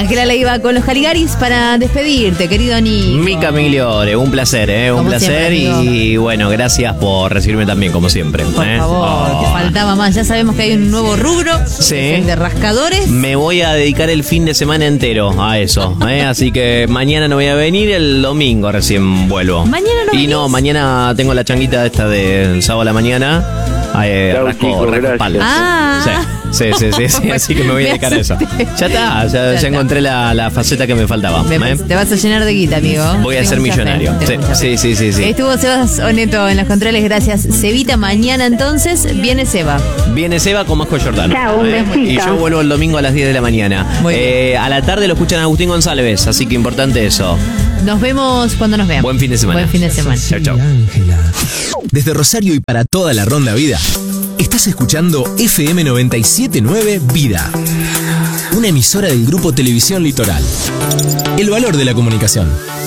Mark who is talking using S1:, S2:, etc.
S1: Ángela Leiva con los Caligaris para despedirte, querido Nico.
S2: Mica Migliore, un placer, un placer
S1: siempre,
S2: y bueno, gracias por recibirme también, como siempre.
S1: Por favor, te faltaba más. Ya sabemos que hay un nuevo rubro,
S2: Sí.
S1: el de rascadores.
S2: Me voy a dedicar el fin de semana entero a eso, así que mañana no voy a venir, el domingo recién vuelvo.
S1: ¿Mañana no
S2: Y
S1: venís?
S2: no, mañana tengo la changuita esta del sábado a la mañana.
S3: Chau,
S2: Rasco
S3: chicos, gracias.
S2: palos.
S1: Ah.
S2: Sí, así que me voy a dedicar a eso. Ya está, ya encontré la faceta que me faltaba.
S1: Te vas a llenar de guita, amigo.
S2: Voy a
S1: Tengo
S2: ser
S1: mucha fe,
S2: millonario.
S1: tengo mucha fe.
S2: Sí.
S1: Estuvo Sebas Oneto en los controles, gracias. Cevita, mañana entonces viene Seba.
S2: Viene Seba con Masco Jordán.
S4: Chao, un besito.
S2: Y yo vuelvo el domingo a las 10 de la mañana.
S1: Muy bien.
S2: A la tarde lo escuchan Agustín González, así que importante eso.
S1: Nos vemos cuando nos veamos.
S2: Buen fin de semana.
S1: Buen fin de semana.
S2: Chau.
S5: Desde Rosario y para toda la Ronda Vida, estás escuchando FM 97.9 Vida, una emisora del Grupo Televisión Litoral. El valor de la comunicación.